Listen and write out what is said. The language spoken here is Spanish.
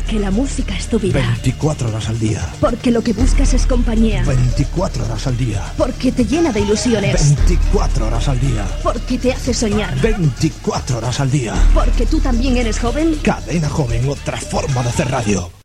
Porque la música es tu vida. 24 horas al día. Porque lo que buscas es compañía. 24 horas al día. Porque te llena de ilusiones. 24 horas al día. Porque te hace soñar. 24 horas al día. Porque tú también eres joven. Cadena Joven, otra forma de hacer radio.